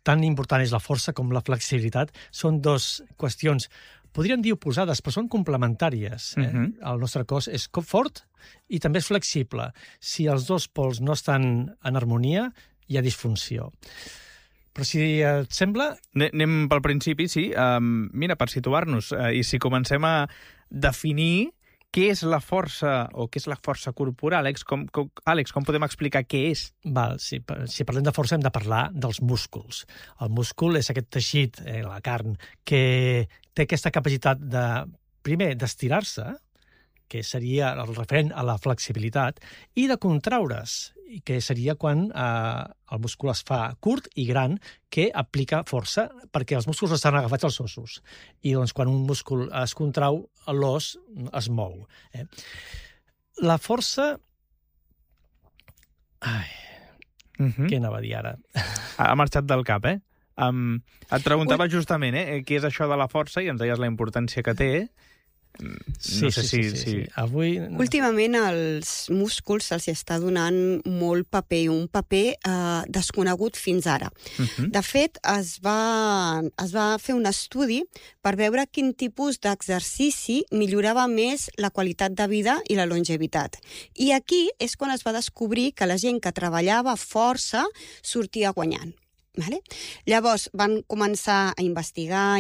tan important és la força com la flexibilitat. Són dues qüestions, podríem dir oposades, però són complementàries. El nostre cos és fort i també és flexible. Si els dos pols no estan en harmonia, hi ha disfunció. Però si et sembla... Anem pel principi, sí. Mira, per situar-nos, i si comencem a definir què és la força o què és la força corporal, Àlex, com podem explicar què és? Val, si parlem de força hem de parlar dels músculs. El múscul és aquest teixit, la carn, que té aquesta capacitat primer, d'estirar-se, que seria el referent a la flexibilitat, i de contraure's, que seria quan el múscul es fa curt i gran, que aplica força, perquè els músculs estan agafats als ossos. I doncs, quan un múscul es contrau, l'os es mou. La força... Què anava a dir ara? Ha marxat del cap, eh? Et preguntava justament què és això de la força i ens deies la importància que té. Sí. Avui... Últimament als músculs se'ls està donant molt paper, un paper desconegut fins ara. De fet, es va fer un estudi per veure quin tipus d'exercici millorava més la qualitat de vida i la longevitat. I aquí és quan es va descobrir que la gent que treballava força sortia guanyant. Vale? Llavors van començar a investigar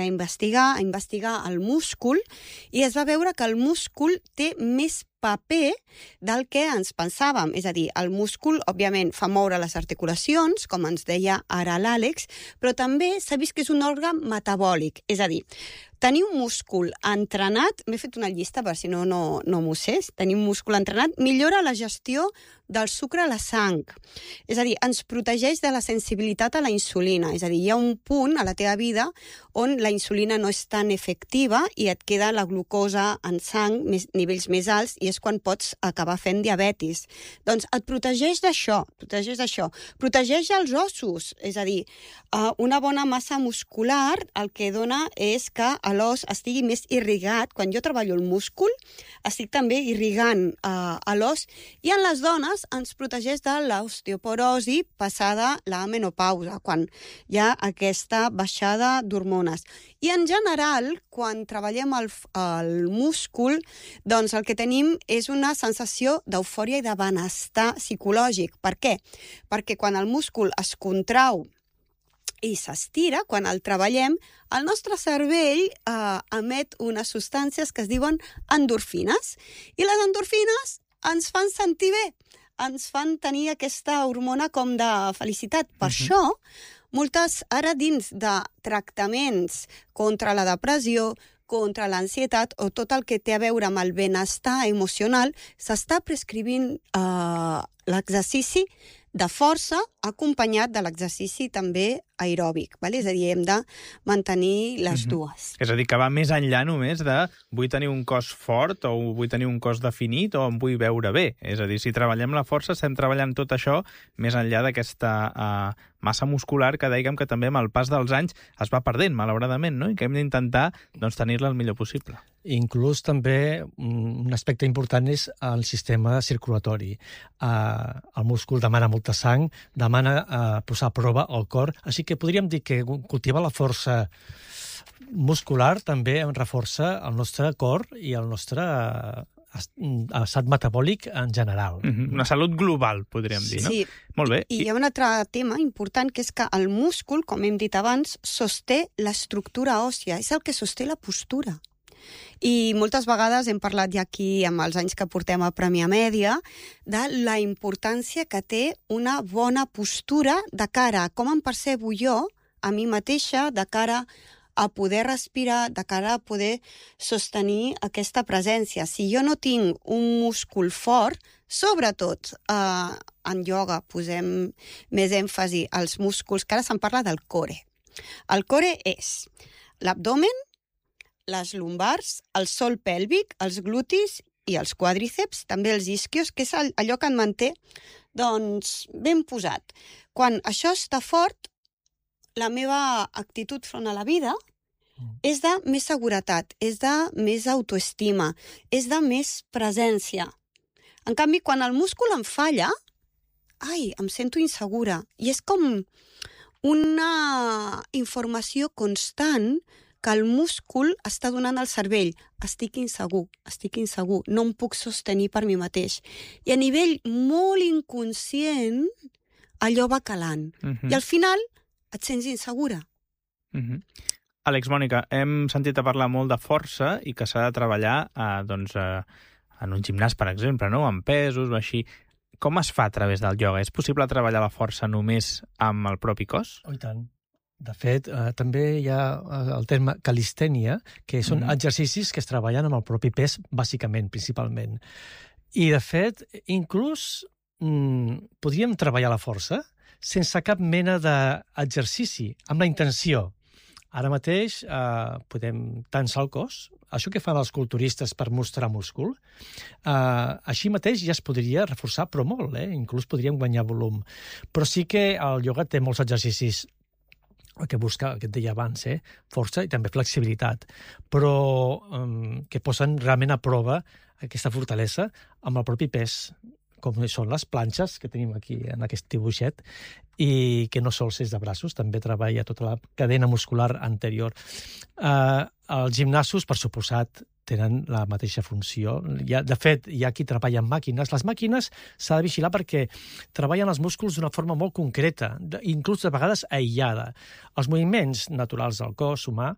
el múscul i es va veure que el múscul té més paper del que ens pensàvem. És a dir, el múscul, òbviament, fa moure les articulacions, com ens deia ara l'Àlex, però també s'ha vist que és un òrgan metabòlic. És a dir, tenir un múscul entrenat, m'he fet una llista per si no mossés, tenir un múscul entrenat millora la gestió del sucre a la sang. És a dir, ens protegeix de la sensibilitat a la insulina. És a dir, hi ha un punt a la teva vida on la insulina no és tan efectiva i et queda la glucosa en sang, nivells més alts, i és quan pots acabar fent diabetis. Doncs et protegeix d'això. Protegeix els ossos. És a dir, una bona massa muscular el que dona és que l'os estigui més irrigat. Quan jo treballo el múscul, estic també irrigant l'os, i en les dones ens protegeix de l'osteoporosi passada la menopausa, quan hi ha aquesta baixada d'hormones. I en general, quan treballem el múscul, doncs el que tenim és una sensació d'eufòria i de benestar psicològic. Per què? Perquè quan el múscul es contrau i s'estira, quan el treballem, el nostre cervell emet unes substàncies que es diuen endorfines. I les endorfines ens fan sentir bé, ens fan tenir aquesta hormona com de felicitat. Per això, moltes ara dins de tractaments contra la depressió, contra l'ansietat o tot el que té a veure amb el benestar emocional, s'està prescrivint l'exercici de força acompanyat de l'exercici també aeròbic. És a dir, hem de mantenir les dues. És a dir, que va més enllà només de vull tenir un cos fort o vull tenir un cos definit o em vull veure bé. És a dir, si treballem la força, estem treballant tot això més enllà d'aquesta massa muscular que dèiem que també amb el pas dels anys es va perdent, malauradament, no? I que hem d'intentar tenir-la el millor possible. Inclús també un aspecte important és el sistema circulatori. El múscul demana molta sang, demana posar a prova el cor, així que podríem dir que cultivar la força muscular també reforça el nostre cor i el nostre estat metabòlic en general. Una salut global, podríem dir, no? Sí. Molt bé. I hi ha un altre tema important, que és que el múscul, com hem dit abans, sosté l'estructura òssia, és el que sosté la postura. I moltes vegades hem parlat ja aquí, amb els anys que portem a Premià Mèdia, de la importància que té una bona postura de cara a com em percebo jo, a mi mateixa, de cara a poder respirar, de cara a poder sostenir aquesta presència. Si jo no tinc un múscul fort, sobretot en ioga posem més èmfasi als músculs, que ara se'n parla del core. El core és l'abdomen, les lumbars, el sòl pèlvic, els glutis i els quàdriceps, també els isquios, que és allò que en manté ben posat. Quan això està fort, la meva actitud front a la vida és de més seguretat, és de més autoestima, és de més presència. En canvi, quan el múscul em falla, em sento insegura. I és com una informació constant que el múscul està donant al cervell. Estic insegur, no em puc sostenir per mi mateix. I a nivell molt inconscient, allò va calant. I al final et sents insegura. Àlex, Mònica, hem sentit a parlar molt de força i que s'ha de treballar en un gimnàs, per exemple, no? Amb pesos o així. Com es fa a través del ioga? És possible treballar la força només amb el propi cos? Oh, i tant. De fet, també hi ha el terme calistènia, que són exercicis que es treballen amb el propi pes, bàsicament, principalment. I, de fet, inclús podríem treballar la força sense cap mena d'exercici, amb la intenció. Ara mateix podem tensar el cos, això que fan els culturistes per mostrar múscul, així mateix ja es podria reforçar, però molt, inclús podríem guanyar volum. Però sí que el ioga té molts exercicis que busca, el que et deia abans, força i també flexibilitat, però que posen realment a prova aquesta fortalesa amb el propi pes, com són les planxes que tenim aquí en aquest dibuixet, i que no sols és de braços, també treballa tota la cadena muscular anterior. Els gimnasos, per suposat, tenen la mateixa funció. De fet, hi ha qui treballa amb màquines. Les màquines s'ha de vigilar perquè treballen els músculs d'una forma molt concreta, inclús de vegades aïllada. Els moviments naturals del cos humà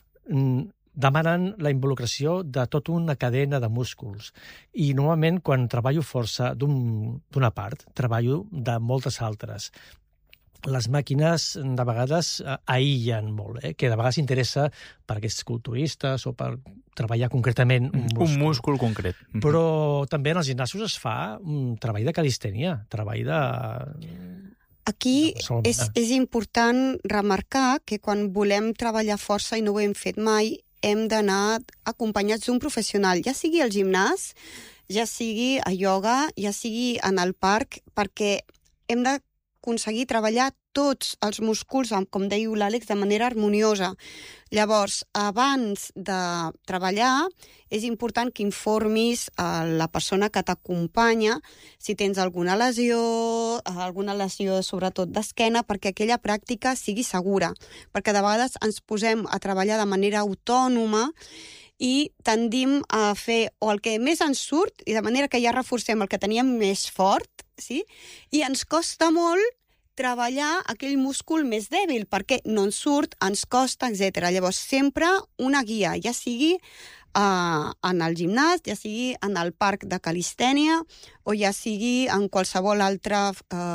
demanen la involucració de tota una cadena de músculs. I normalment, quan treballo força d'una part, treballo de moltes altres. Les màquines, de vegades, aïllen molt, que de vegades interessa per aquests culturistes o per treballar concretament un múscul. Un múscul concret. Però també en els gimnasos es fa un treball de calistènia, treball de... Aquí és important remarcar que quan volem treballar força i no ho hem fet mai, hem d'anar acompanyats d'un professional, ja sigui al gimnàs, ja sigui a ioga, ja sigui en el parc, perquè hem d'aconseguir treballar tots els músculs, com deia l'Àlex, de manera harmoniosa. Llavors, abans de treballar, és important que informis a la persona que t'acompanya si tens alguna lesió sobretot d'esquena, perquè aquella pràctica sigui segura. Perquè de vegades ens posem a treballar de manera autònoma i tendim a fer o el que més ens surt, i de manera que ja reforcem el que teníem més fort, sí? I ens costa molt treballar aquell múscul més dèbil, perquè no ens surt, ens costa, etc. Llavors, sempre una guia, ja sigui en el gimnàs, ja sigui en el parc de calistènia o ja sigui en qualsevol altra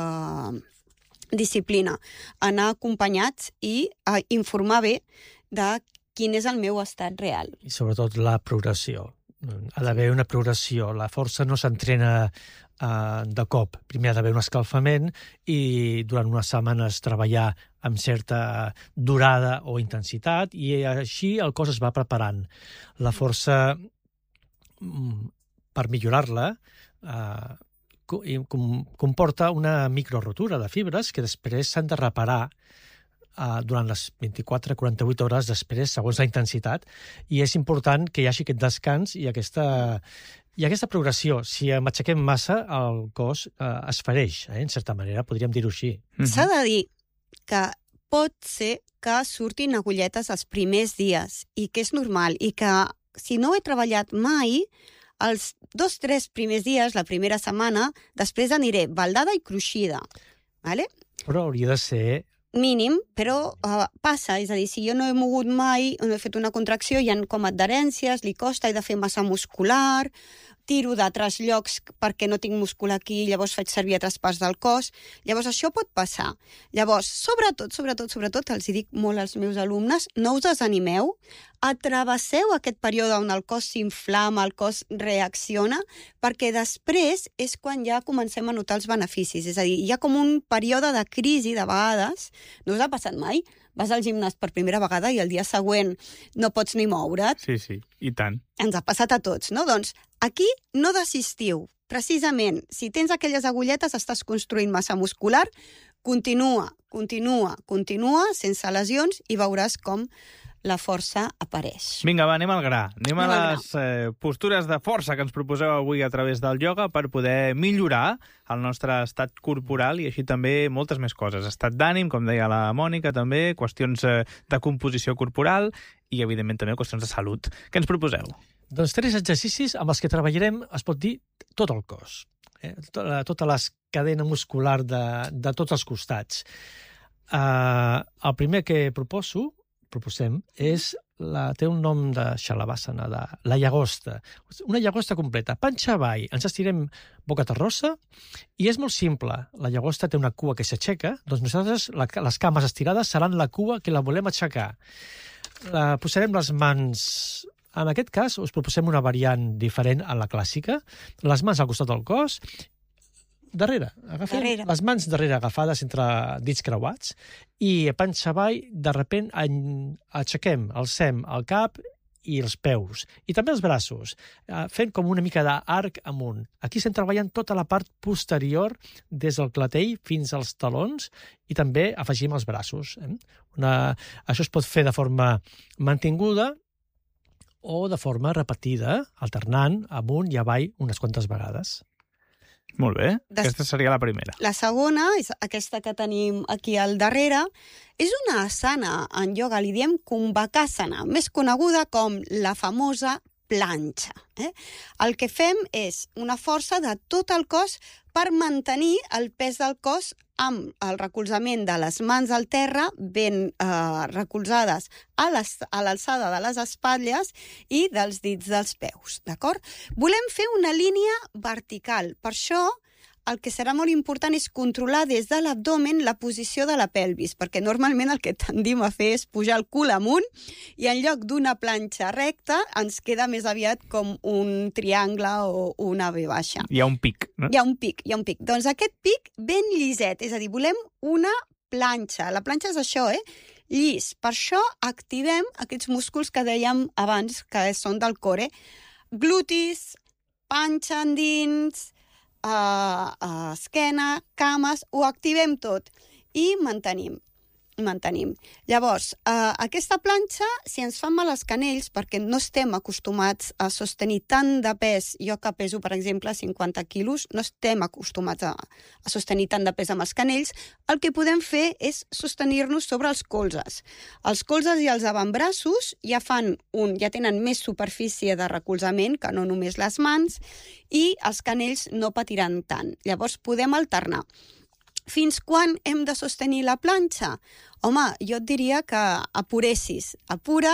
disciplina. Anar acompanyats i informar bé de quin és el meu estat real. I sobretot la progressió. Ha d'haver una progressió. La força no s'entrena de cop. Primer ha d'haver un escalfament i durant unes setmanes treballar amb certa durada o intensitat i així el cos es va preparant. La força, per millorar-la, comporta una microrotura de fibres que després s'han de reparar durant les 24-48 hores després, segons la intensitat, i és important que hi hagi aquest descans i aquesta progressió. Si m'aixequem massa, el cos es fereix, en certa manera, podríem dir-ho així. S'ha de dir que pot ser que surtin agulletes els primers dies i que és normal i que si no ho he treballat mai, els 2-3 primers dies, la primera setmana, després aniré baldada i cruixida. Vale? Però hauria de ser mínim, però passa, és a dir, si jo no he mogut mai, no he fet una contracció, hi ha com adherències, li costa, he de fer massa muscular, tiro d'altres llocs perquè no tinc múscul aquí, llavors faig servir altres parts del cos. Llavors, això pot passar. Llavors, sobretot, els dic molt als meus alumnes, no us desanimeu, atravesseu aquest període on el cos s'inflama, el cos reacciona, perquè després és quan ja comencem a notar els beneficis. És a dir, hi ha com un període de crisi de vegades, no us ha passat mai? Vas al gimnàs per primera vegada i el dia següent no pots ni moure't. Sí, i tant. Ens ha passat a tots, no? Doncs aquí no desistiu. Precisament, si tens aquelles agulletes, estàs construint massa muscular, continua, sense lesions, i veuràs com la força apareix. Vinga, va, anem al gra. Anem a les postures de força que ens proposeu avui a través del ioga per poder millorar el nostre estat corporal i així també moltes més coses. Estat d'ànim, com deia la Mònica, també, qüestions de composició corporal i, evidentment, també qüestions de salut. Què ens proposeu? Doncs 3 exercicis amb els que treballarem, es pot dir, tot el cos. Tota la cadena muscular de tots els costats. El primer que proposem té un nom de Shalabhasana, de la llagosta. Una llagosta completa. Panxa avall, ens estirem boca terrossa i és molt simple. La llagosta té una cua que s'aixeca, doncs nosaltres les cames estirades seran la cua que la volem aixecar. Posarem les mans. En aquest cas, us proposem una variant diferent a la clàssica. Les mans al costat del cos, darrere. Agafem les mans darrere agafades entre dits creuats i a panxa avall, de repent, aixequem, alcem el cap i els peus. I també els braços, fent com una mica d'arc amunt. Aquí estem treballant tota la part posterior, des del clatell fins als talons, i també afegim els braços. Això es pot fer de forma mantinguda o de forma repetida, alternant amunt i avall unes quantes vegades. Molt bé, aquesta seria la primera. La segona, és aquesta que tenim aquí al darrere, és una asana en ioga, li diem Kumbhakasana, més coneguda com la famosa planxa. El que fem és una força de tot el cos per mantenir el pes del cos amb el recolzament de les mans al terra, ben recolzades a l'alçada de les espatlles i dels dits dels peus, d'acord? Volem fer una línia vertical, per això el que serà molt important és controlar des de l'abdomen la posició de la pelvis, perquè normalment el que tendim a fer és pujar el cul amunt i en lloc d'una planxa recta ens queda més aviat com un triangle o una V baixa. Hi ha un pic, no? Hi ha un pic. Doncs aquest pic ben lliset, és a dir, volem una planxa. La planxa és això, llis. Per això activem aquests músculs que dèiem abans, que són del core. Glutis, panxa endins, esquena, cames, ho activem tot i mantenim. Llavors, aquesta planxa, si ens fan mal els canells, perquè no estem acostumats a sostenir tant de pes, jo que peso, per exemple, 50 quilos, no estem acostumats a sostenir tant de pes amb els canells, el que podem fer és sostenir-nos sobre els colzes. Els colzes i els avantbraços ja tenen més superfície de recolzament que no només les mans i els canells no patiran tant. Llavors podem alternar. Fins quan hem de sostenir la planxa? Home, jo et diria que apuressis. Apura,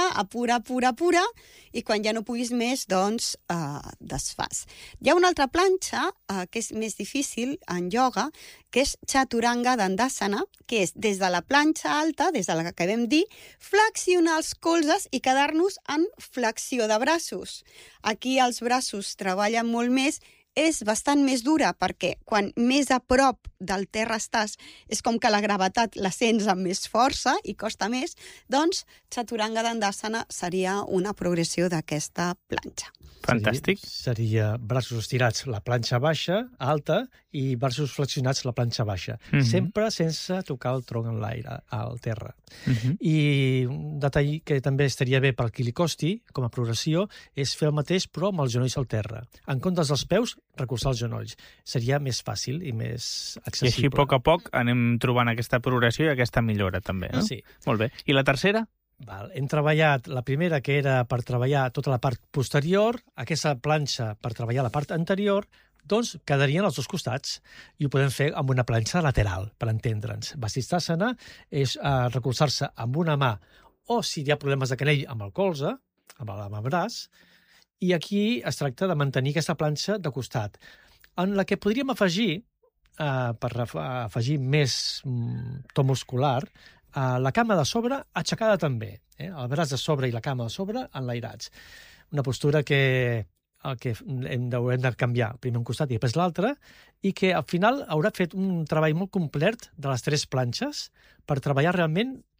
i quan ja no puguis més, doncs desfàs. Hi ha una altra planxa que és més difícil en ioga, que és Chaturanga Dandasana, que és des de la planxa alta, des de la que vam dir, flexionar els colzes i quedar-nos en flexió de braços. Aquí els braços treballen molt més, és bastant més dura perquè quan més a prop del terra estàs és com que la gravetat la sents amb més força i costa més, doncs Chaturanga Dandasana seria una progressió d'aquesta planxa. Fantàstic. Seria braços estirats, la planxa baixa, alta, i braços flexionats, la planxa baixa. Sempre sense tocar el tronc en l'aire, al terra. I un detall que també estaria bé per qui li costi, com a progressió, és fer el mateix però amb els genolls al terra. En comptes dels peus, recolzar els genolls. Seria més fàcil i més accessible. I així, a poc, anem trobant aquesta progressió i aquesta millora, també, no? Sí. Molt bé. I la tercera? Hem treballat la primera, que era per treballar tota la part posterior, aquesta planxa per treballar la part anterior, doncs quedarien als dos costats i ho podem fer amb una planxa lateral, per entendre'ns. Vasisthasana és recolzar-se amb una mà o, si hi ha problemes de canell, amb el colze, amb l'avantbraç, i aquí es tracta de mantenir aquesta planxa de costat, en la que podríem afegir, per afegir més to muscular, la cama de sobre aixecada també, el braç de sobre i la cama de sobre enlairats. Una postura que hem de canviar primer un costat i després l'altre, i que al final haurà fet un treball molt complet de les 3 planxes per treballar realment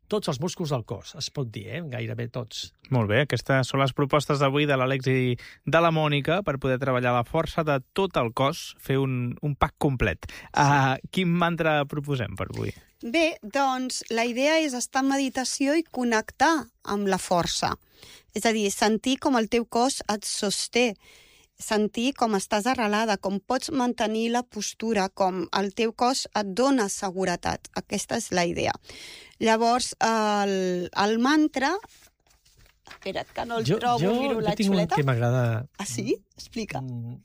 tots els músculs del cos, es pot dir, gairebé tots. Molt bé, aquestes són les propostes d'avui de l'Àlex i de la Mònica per poder treballar la força de tot el cos, fer un pack complet. Quin mantra proposem per avui? Bé, doncs la idea és estar en meditació i connectar amb la força. És a dir, sentir com el teu cos et sosté, sentir com estàs arrelada, com pots mantenir la postura, com el teu cos et dona seguretat. Aquesta és la idea. Llavors, el mantra... Espera't, que no el trobo, miro la xuleta. Jo tinc un que m'agrada... Ah, sí? Explica.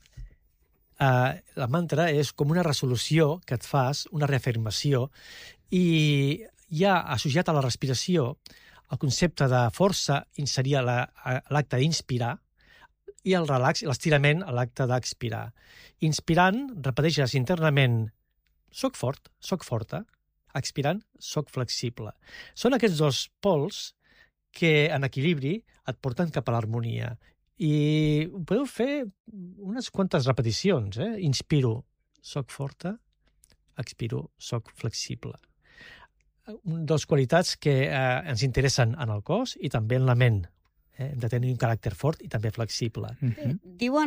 La mantra és com una resolució que et fas, una reafirmació, i ja associat a la respiració, el concepte de força seria l'acte d'inspirar i el relax i l'estirament a l'acte d'expirar. Inspirant, repeteixes internament soc fort, soc forta, expirant, soc flexible. Són aquests dos pols que en equilibri et porten cap a l'harmonia. I podeu fer unes quantes repeticions. Inspiro, soc forta, expiro, soc flexible. Dos qualitats que ens interessen en el cos i també en la ment. Hem de tenir un caràcter fort i també flexible. Diu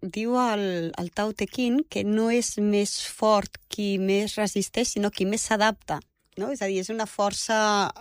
el Tao Te Ching que no és més fort qui més resisteix, sinó qui més s'adapta. No? És a dir, és una força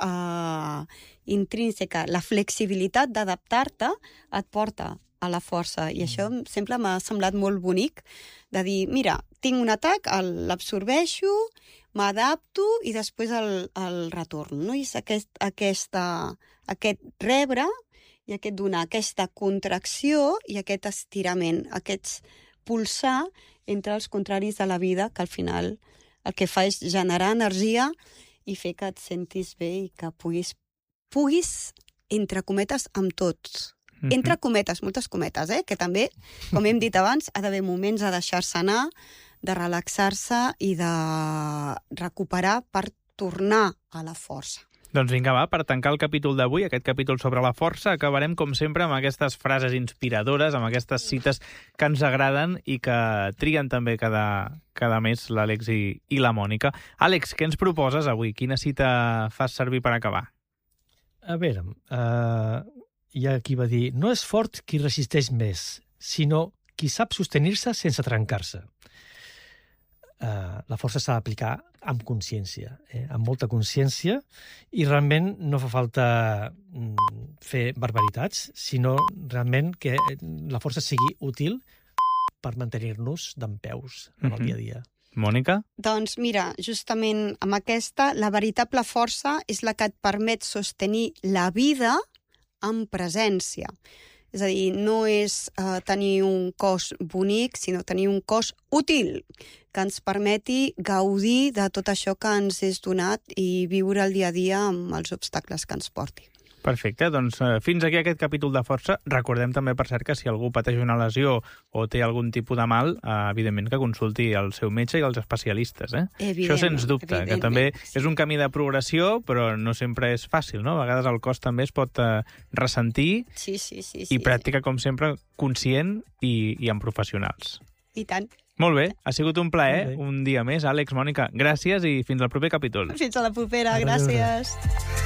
intrínseca. La flexibilitat d'adaptar-te et porta a la força. I això sempre m'ha semblat molt bonic, de dir, mira, tinc un atac, l'absorbeixo, m'adapto i després el retorno. No? I és aquest rebre i aquest donar, aquesta contracció i aquest estirament, aquest pulsar entre els contraris de la vida, que al final el que fa és generar energia i fer que et sentis bé i que puguis entre cometes, amb tots. Entre cometes, moltes cometes, que també, com hem dit abans, ha d'haver moments a deixar-se anar, de relaxar-se i de recuperar per tornar a la força. Doncs vinga, va, per tancar el capítol d'avui, aquest capítol sobre la força, acabarem, com sempre, amb aquestes frases inspiradores, amb aquestes cites que ens agraden i que triguen també cada mes l'Àlex i la Mònica. Àlex, què ens proposes avui? Quina cita fas servir per acabar? A veure, hi ha qui va dir no és fort qui resisteix més, sinó qui sap sostenir-se sense trencar-se. La força s'ha d'aplicar amb consciència, amb molta consciència, i realment no fa falta fer barbaritats, sinó realment que la força sigui útil per mantenir-nos dempeus en el dia a dia. Mònica? Doncs mira, justament amb aquesta, la veritable força és la que et permet sostenir la vida amb presència. És a dir, no és tenir un cos bonic, sinó tenir un cos útil, que ens permeti gaudir de tot això que ens és donat i viure el dia a dia amb els obstacles que ens porti. Perfecte, doncs fins aquí aquest capítol de força. Recordem també, per cert, que si algú pateix una lesió o té algun tipus de mal, evidentment que consulti el seu metge i els especialistes. Això sens dubte, que també és un camí de progressió, però no sempre és fàcil, no? A vegades el cos també es pot ressentir i pràctica, com sempre, conscient i amb professionals. I tant. Molt bé, ha sigut un plaer, un dia més. Àlex, Mònica, gràcies i fins al proper capítol. Fins a la propera, gràcies.